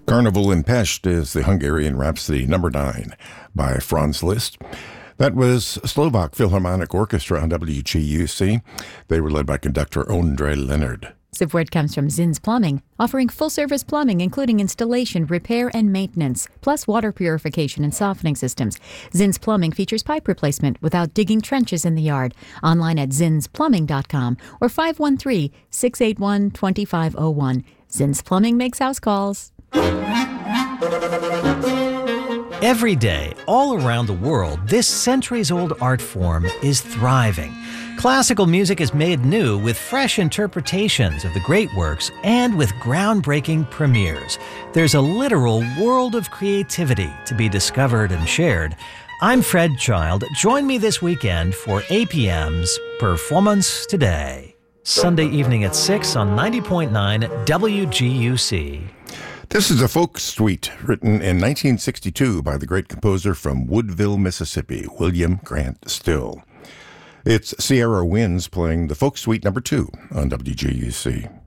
Carnival in Pest is the Hungarian Rhapsody number 9 by Franz Liszt. That was Slovak Philharmonic Orchestra on WGUC. They were led by conductor Ondrej Leonard. Support comes from Zins Plumbing, offering full-service plumbing including installation, repair, and maintenance, plus water purification and softening systems. Zins Plumbing features pipe replacement without digging trenches in the yard. Online at zinsplumbing.com or 513-681-2501. Zins Plumbing makes house calls. Every day, all around the world, this centuries-old art form is thriving. Classical music is made new with fresh interpretations of the great works and with groundbreaking premieres. There's a literal world of creativity to be discovered and shared. I'm Fred Child. Join me this weekend for APM's Performance Today. Sunday evening at 6 on 90.9 WGUC. This is a folk suite written in 1962 by the great composer from Woodville, Mississippi, William Grant Still. It's Sierra Winds playing the folk suite number 2 on WGUC.